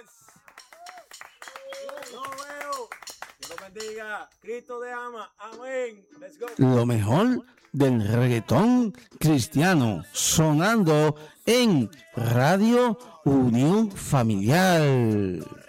Lo veo. Dios lo bendiga. Cristo te ama. Amén. Let's go. Lo mejor del reggaetón cristiano sonando en Radio Unión Familiar.